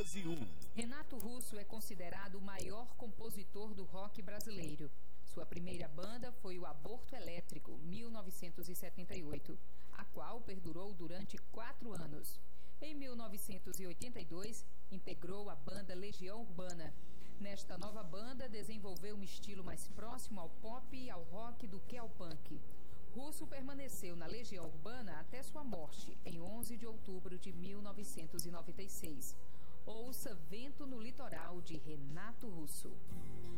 1901. Renato Russo é considerado o maior compositor do rock brasileiro. Sua primeira banda foi o Aborto Elétrico, 1978, a qual perdurou durante 4 anos. Em 1982, integrou a banda Legião Urbana. Nesta nova banda, desenvolveu um estilo mais próximo ao pop e ao rock do que ao punk. Russo permaneceu na Legião Urbana até sua morte, em 11 de outubro de 1996. Ouça Vento no Litoral, de Renato Russo.